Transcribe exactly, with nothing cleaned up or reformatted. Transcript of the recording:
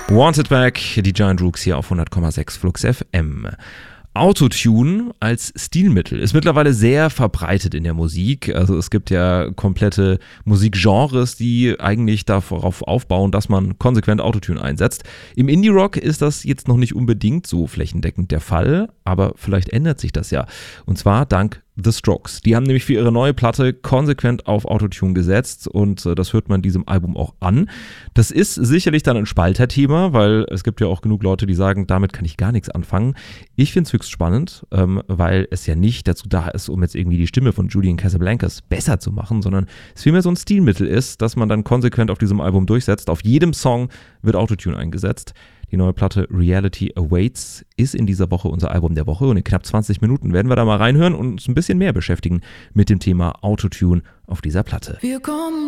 Wanted Back, die Giant Rooks hier auf hundert Komma sechs Flux F M. Autotune als Stilmittel ist mittlerweile sehr verbreitet in der Musik. Also es gibt ja komplette Musikgenres, die eigentlich darauf aufbauen, dass man konsequent Autotune einsetzt. Im Indie-Rock ist das jetzt noch nicht unbedingt so flächendeckend der Fall, aber vielleicht ändert sich das ja. Und zwar dank The Strokes. Die haben nämlich für ihre neue Platte konsequent auf Autotune gesetzt und äh, das hört man diesem Album auch an. Das ist sicherlich dann ein Spalterthema, weil es gibt ja auch genug Leute, die sagen, damit kann ich gar nichts anfangen. Ich finde es höchst spannend, ähm, weil es ja nicht dazu da ist, um jetzt irgendwie die Stimme von Julian Casablancas besser zu machen, sondern es vielmehr so ein Stilmittel ist, dass man dann konsequent auf diesem Album durchsetzt. Auf jedem Song wird Autotune eingesetzt. Die neue Platte Reality Awaits ist in dieser Woche unser Album der Woche und in knapp zwanzig Minuten werden wir da mal reinhören und uns ein bisschen mehr beschäftigen mit dem Thema Autotune auf dieser Platte. Wir kommen